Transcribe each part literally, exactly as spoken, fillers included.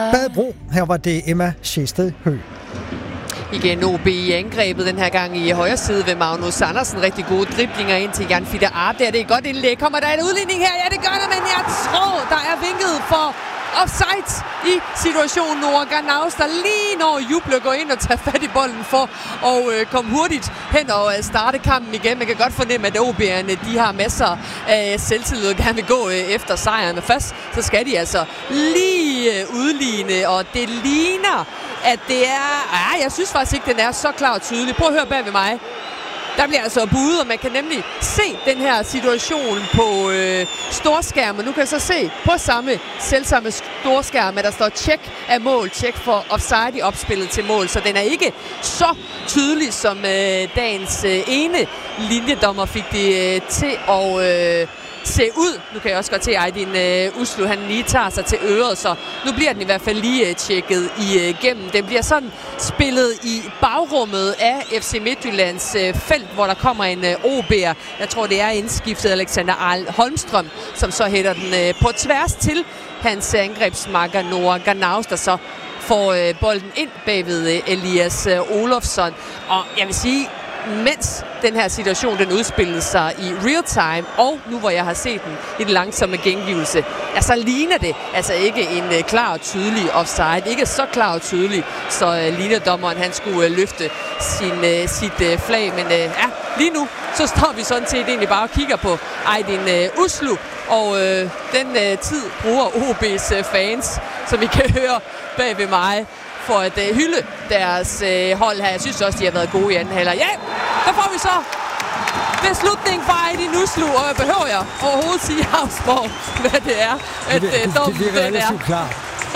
Badebro. Her var det Emma Sjæsted Høgh. Igen O B i angrebet den her gang i højre side ved Magnus Andersen. Rigtig gode driblinger ind til Jan Fitter Arp. Der er det et godt indlæg. Kommer der en udligning her? Ja, det gør der, men jeg tror, der er vinket for offside i situationen. Noah Ganaus, der lige når Juble går ind og tager fat i bolden for at øh, komme hurtigt hen og øh, starte kampen igen. Man kan godt fornemme, at O B'erne de har masser af selvtillid og gerne vil gå øh, efter sejren. Men først så skal de altså lige øh, udligne, og det ligner, at det er... Ah, jeg synes faktisk ikke, den er så klar og tydelig. Prøv at høre bag ved mig. Der bliver altså budet, og man kan nemlig se den her situation på øh, storskærmen. Nu kan jeg så se på samme selvsamme storskærm, at der står tjek af mål, tjek for offside i opspillet til mål. Så den er ikke så tydelig, som øh, dagens øh, ene linjedommer fik det øh, til at øh, se ud. Nu kan jeg også godt se, at Aydin øh, Uslu, han lige tager sig til øret, så nu bliver den i hvert fald lige øh, tjekket igennem. Øh, den bliver sådan spillet i bagrummet af F C Midtjyllands øh, felt, hvor der kommer en øh, O B'er. Jeg tror, det er indskiftet Alexander Arl Holmstrøm, som så hætter den øh, på tværs til hans angrebsmakker Noah Ganaus, der så får øh, bolden ind bagved øh, Elias øh, Olofsson. Og jeg vil sige, mens den her situation den udspillede sig i real time, og nu hvor jeg har set den i den langsomme gengivelse, ja, så ligner det altså ikke en uh, klar og tydelig offside. Ikke så klar og tydelig, så uh, linjedommeren han skulle uh, løfte sin, uh, sit uh, flag. Men uh, ja, lige nu så står vi sådan set egentlig bare og kigger på Aydin uh, Uslu, og uh, den uh, tid bruger O B's uh, fans, som vi kan høre bag ved mig, for at uh, hylde deres uh, hold her. Jeg synes også, de har været gode i anden halvleg. Ja, der får vi så beslutning fra Aydin Uslu, og jeg behøver jeg overhovedet sige Havsborg, hvad det er, at det, det, dommen det virker den er. relativt klar.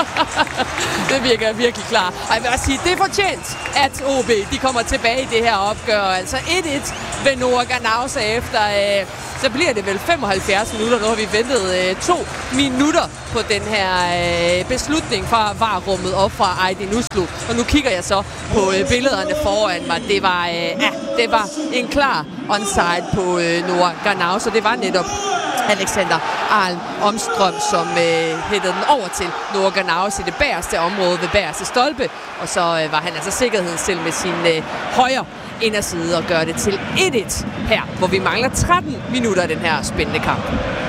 Det virker virkelig klar. Og jeg vil også sige, det er fortjent, at O B de kommer tilbage i det her opgør. Altså et et ved Noah Ganaus efter... Øh, så bliver det vel femoghalvfjerds minutter. Nu har vi ventet øh, to minutter på den her øh, beslutning fra V A R-rummet og fra Aydin Uslu. Og nu kigger jeg så på øh, billederne foran mig. Det var, øh, ja, det var en klar onside på øh, Noah Ganaus, og det var netop Alexander Arl Holmstrøm, som øh, hættede den over til Noah Ganaus i det bagerste område ved bagerste stolpe. Og så øh, var han altså sikkerheden selv med sin øh, højre inderside og gør det til et et her, hvor vi mangler tretten minutter af den her spændende kamp.